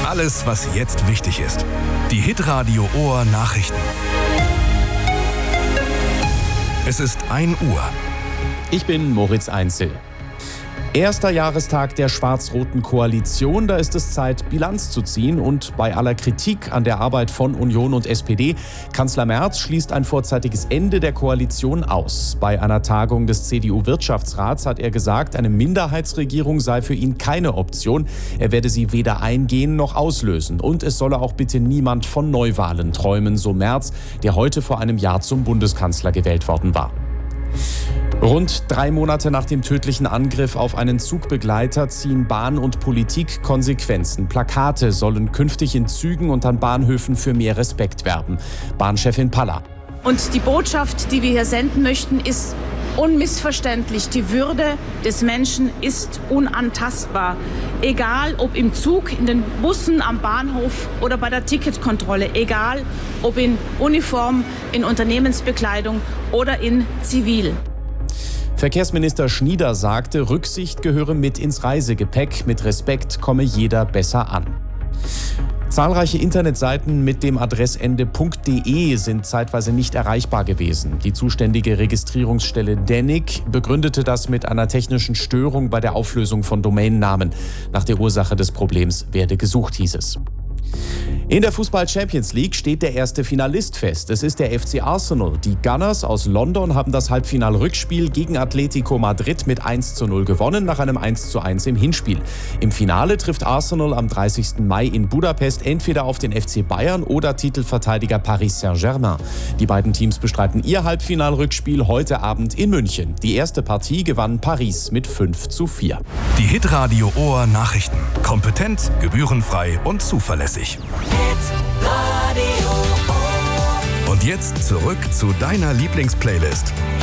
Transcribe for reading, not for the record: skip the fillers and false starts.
Alles, was jetzt wichtig ist. Die Hitradio Ohr Nachrichten. Es ist 1 Uhr. Ich bin Moritz Einzel. Erster Jahrestag der schwarz-roten Koalition, da ist es Zeit, Bilanz zu ziehen. Und bei aller Kritik an der Arbeit von Union und SPD, Kanzler Merz schließt ein vorzeitiges Ende der Koalition aus. Bei einer Tagung des CDU-Wirtschaftsrats hat er gesagt, eine Minderheitsregierung sei für ihn keine Option. Er werde sie weder eingehen noch auslösen. Und es solle auch bitte niemand von Neuwahlen träumen, so Merz, der heute vor einem Jahr zum Bundeskanzler gewählt worden war. Rund 3 Monate nach dem tödlichen Angriff auf einen Zugbegleiter ziehen Bahn und Politik Konsequenzen. Plakate sollen künftig in Zügen und an Bahnhöfen für mehr Respekt werben. Bahnchefin Palla. Und die Botschaft, die wir hier senden möchten, ist unmissverständlich. Die Würde des Menschen ist unantastbar. Egal ob im Zug, in den Bussen, am Bahnhof oder bei der Ticketkontrolle. Egal ob in Uniform, in Unternehmensbekleidung oder in Zivil. Verkehrsminister Schnieder sagte, Rücksicht gehöre mit ins Reisegepäck. Mit Respekt komme jeder besser an. Zahlreiche Internetseiten mit dem Adressende .de sind zeitweise nicht erreichbar gewesen. Die zuständige Registrierungsstelle DENIC begründete das mit einer technischen Störung bei der Auflösung von Domainnamen. Nach der Ursache des Problems werde gesucht, hieß es. In der Fußball-Champions League steht der erste Finalist fest. Es ist der FC Arsenal. Die Gunners aus London haben das Halbfinal-Rückspiel gegen Atletico Madrid mit 1:0 gewonnen, nach einem 1:1 im Hinspiel. Im Finale trifft Arsenal am 30. Mai in Budapest entweder auf den FC Bayern oder Titelverteidiger Paris Saint-Germain. Die beiden Teams bestreiten ihr Halbfinal-Rückspiel heute Abend in München. Die erste Partie gewann Paris mit 5:4. Die Hitradio Ohr Nachrichten. Kompetent, gebührenfrei und zuverlässig. Und jetzt zurück zu deiner Lieblingsplaylist.